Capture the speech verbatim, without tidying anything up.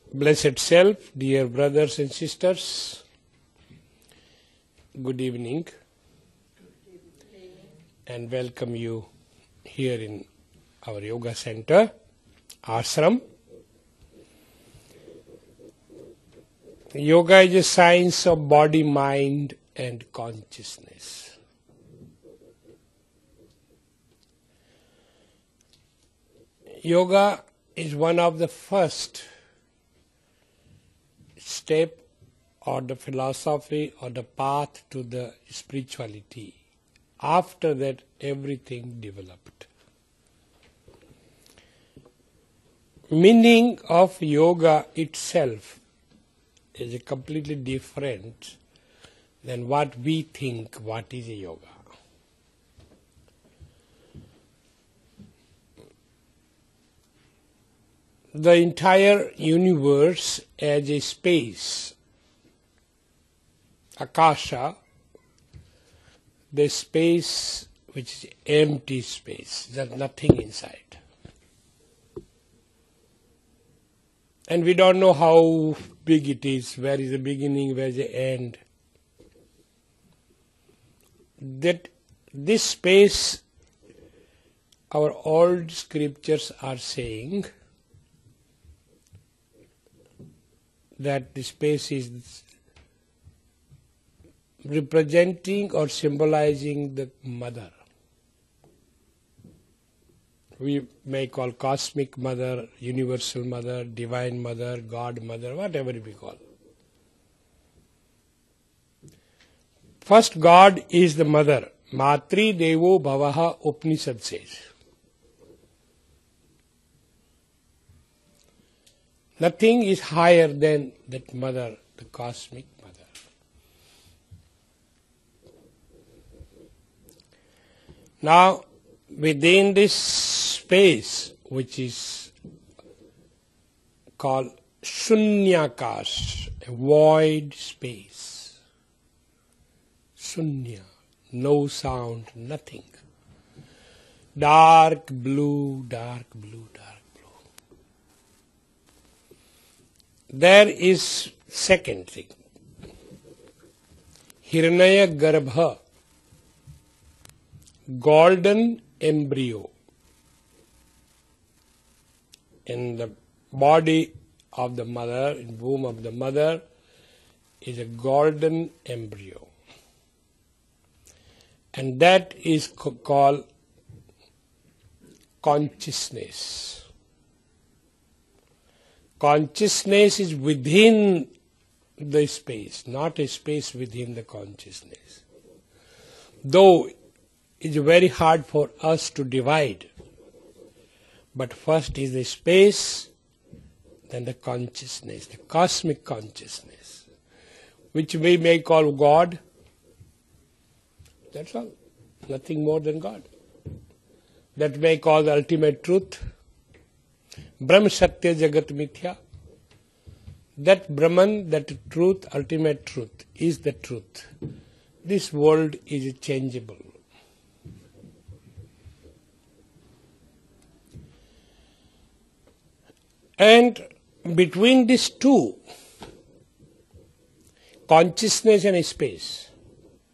Blessed Self, dear brothers and sisters, good evening, and welcome you here in our yoga center, ashram. Yoga is a science of body, mind, and consciousness. Yoga is one of the first step or the philosophy or the path to the spirituality. After that, everything developed. Meaning of yoga itself is completely different than what we think what is a yoga. The entire universe as a space, akasha, the space which is empty space, there's nothing inside. And we don't know how big it is, where is the beginning, where is the end. That this space, our old scriptures are saying that the space is representing or symbolizing the mother. We may call cosmic mother, universal mother, divine mother, God mother, whatever we call. First, God is the mother. Matri Devo Bhavaha Upanishad says. Nothing is higher than that mother, the cosmic mother. Now, within this space, which is called Shunyakash, a void space. Shunya, no sound, nothing. Dark blue, dark blue, dark. There is second thing. Hiranyaya Garbha, golden embryo. In the body of the mother, in the womb of the mother, is a golden embryo. And that is called consciousness. Consciousness is within the space, not a space within the consciousness. Though it's very hard for us to divide. But first is the space, then the consciousness, the cosmic consciousness, which we may call God. That's all. Nothing more than God. That may call the ultimate truth. Brahma Satya Jagat Mithya. That Brahman, that truth, ultimate truth, is the truth. This world is changeable. And between these two, consciousness and space,